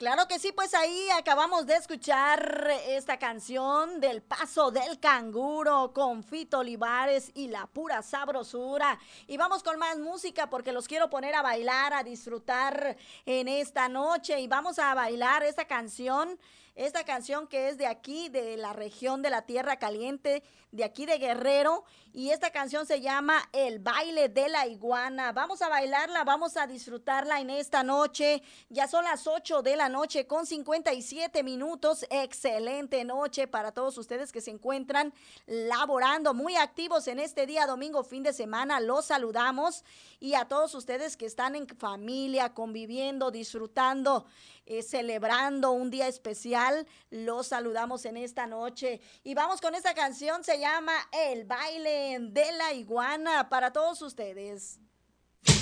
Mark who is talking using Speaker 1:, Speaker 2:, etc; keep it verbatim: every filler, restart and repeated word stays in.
Speaker 1: Claro que sí, pues ahí acabamos de escuchar esta canción del Paso del Canguro con Fito Olivares y la pura sabrosura. Y vamos con más música porque los quiero poner a bailar, a disfrutar en esta noche. Y vamos a bailar esta canción, esta canción que es de aquí, de la región de la Tierra Caliente, de aquí de Guerrero. Y esta canción se llama El baile de la iguana. Vamos a bailarla, vamos a disfrutarla en esta noche. Ya son las ocho de la noche con cincuenta y siete minutos. Excelente noche para todos ustedes que se encuentran laborando, muy activos en este día domingo, fin de semana. Los saludamos y a todos ustedes que están en familia, conviviendo, disfrutando, eh, celebrando un día especial. Los saludamos en esta noche y vamos con esta canción. Se llama El baile de la iguana para todos ustedes.